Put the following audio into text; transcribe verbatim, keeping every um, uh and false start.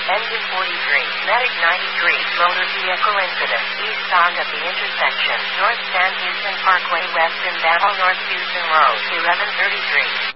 Engine forty-three, Medic ninety-three, motor vehicle incident, eastbound at the intersection, North San Houston Parkway, west in Battle, North Houston Road, eleven thirty-three.